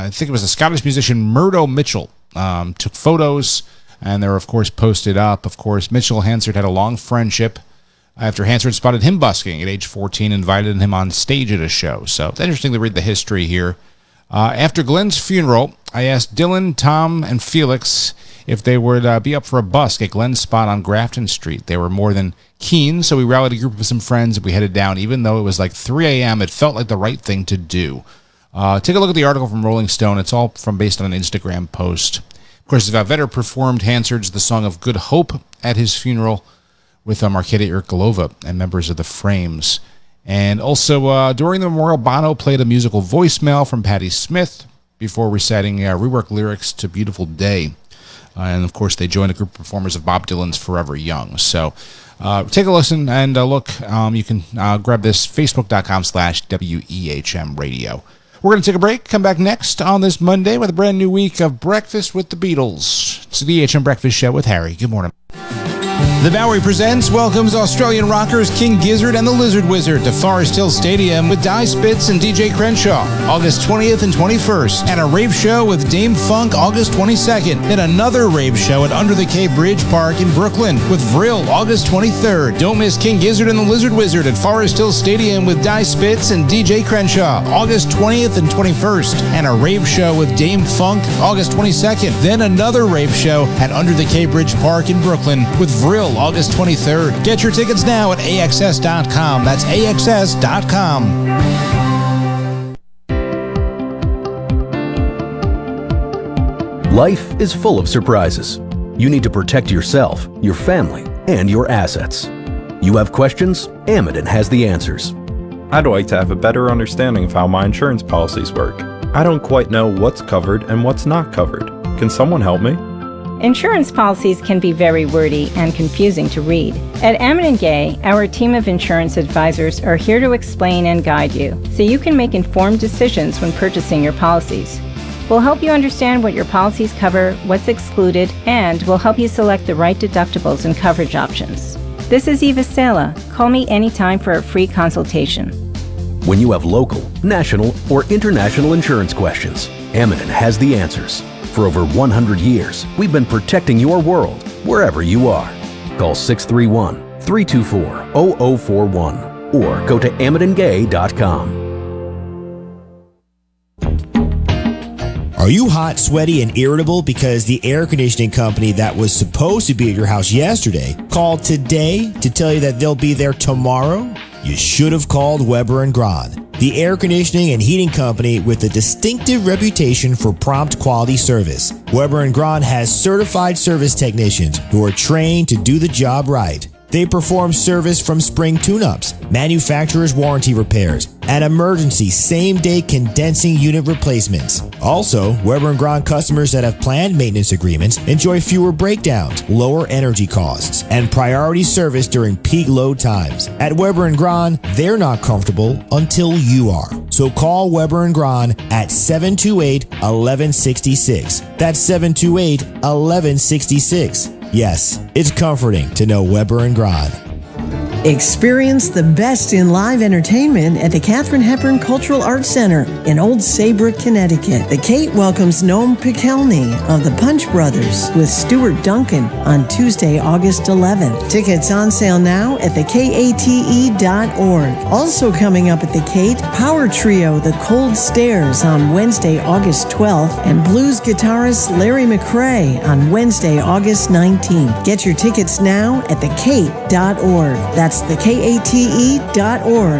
I think it was the Scottish musician Murdo Mitchell, took photos, and they were, of course, posted up. Of course, Mitchell Hansard had a long friendship after Hansard spotted him busking at age 14 and invited him on stage at a show. So it's interesting to read the history here. After Glenn's funeral, I asked Dylan, Tom, and Felix if they would be up for a busk at Glenn's spot on Grafton Street. They were more than keen, so we rallied a group of some friends and we headed down. Even though it was like 3 a.m., it felt like the right thing to do. Take a look at the article from Rolling Stone. It's all based on an Instagram post. Of course, Vedder performed Hansard's The Song of Good Hope at his funeral with Marketa Irkilova and members of the Frames. And also, during the memorial, Bono played a musical voicemail from Patti Smith before reciting reworked lyrics to Beautiful Day. And, of course, they joined a group of performers of Bob Dylan's Forever Young. So take a listen and look. You can grab this, facebook.com/WEHM radio. We're going to take a break, come back next on this Monday with a brand new week of Breakfast with the Beatles. It's the EHM Breakfast Show with Harry. Good morning. The Bowery Presents welcomes Australian rockers King Gizzard and the Lizard Wizard to Forest Hill Stadium with Di Spitz and DJ Crenshaw August 20th and 21st, and a rave show with Dame Funk August 22nd, and another rave show at Under the Cave Bridge Park in Brooklyn with Vril August 23rd. Don't miss King Gizzard and the Lizard Wizard at Forest Hill Stadium with Di Spitz and DJ Crenshaw August 20th and 21st, and a rave show with Dame Funk August 22nd. Then another rave show at Under the Cave Bridge Park in Brooklyn with Vril August 23rd. Get your tickets now at AXS.com. That's AXS.com. Life is full of surprises. You need to protect yourself, your family, and your assets. You have questions? Amidon has the answers. I'd like to have a better understanding of how my insurance policies work. I don't quite know what's covered and what's not covered. Can someone help me? Insurance policies can be very wordy and confusing to read. At Amidon Gay, our team of insurance advisors are here to explain and guide you so you can make informed decisions when purchasing your policies. We'll help you understand what your policies cover, what's excluded, and we'll help you select the right deductibles and coverage options. This is Eva Sala. Call me anytime for a free consultation. When you have local, national, or international insurance questions, Amidon has the answers. For over 100 years, we've been protecting your world wherever you are. Call 631-324-0041 or go to AmidonGay.com. Are you hot, sweaty, and irritable because the air conditioning company that was supposed to be at your house yesterday called today to tell you that they'll be there tomorrow? You should have called Weber & Grahn, the air conditioning and heating company with a distinctive reputation for prompt quality service. Weber & Grahn has certified service technicians who are trained to do the job right. They perform service from spring tune-ups, manufacturer's warranty repairs, and emergency same-day condensing unit replacements. Also, Weber & Grahn customers that have planned maintenance agreements enjoy fewer breakdowns, lower energy costs, and priority service during peak load times. At Weber & Grahn, they're not comfortable until you are. So call Weber & Grahn at 728-1166. That's 728-1166. Yes, it's comforting to know Weber & Grahn. Experience the best in live entertainment at the Katharine Hepburn Cultural Arts Center in Old Saybrook, Connecticut. The Kate welcomes Noam Pikelny of the Punch Brothers with Stuart Duncan on Tuesday, August 11th. Tickets on sale now at thekate.org. Also coming up at the Kate, Power Trio The Cold Stairs on Wednesday, August 12th, and blues guitarist Larry McRae on Wednesday, August 19th. Get your tickets now at thekate.org. That's thekate.org.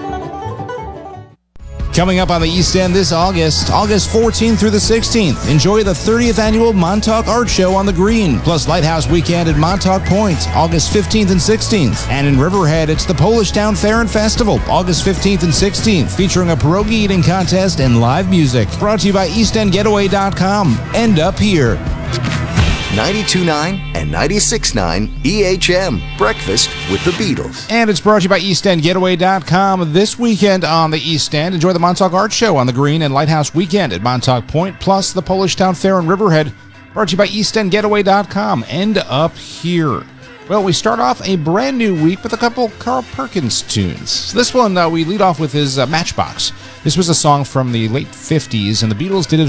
Coming up on the East End this August 14th through the 16th, enjoy the 30th annual Montauk Art Show on the Green, plus Lighthouse Weekend at Montauk Point, August 15th and 16th. And in Riverhead, it's the Polish Town Fair and Festival, August 15th and 16th, featuring a pierogi eating contest and live music. Brought to you by EastEndGetaway.com. End up here. 92.9 and 96.9 EHM. Breakfast with the Beatles. And it's brought to you by EastEndGetaway.com. This weekend on the East End, enjoy the Montauk Art Show on the Green and Lighthouse Weekend at Montauk Point, plus the Polish Town Fair in Riverhead. Brought to you by EastEndGetaway.com. End up here. Well, we start off a brand new week with a couple Carl Perkins tunes. This one we lead off with his Matchbox. This was a song from the late 50s, and the Beatles did it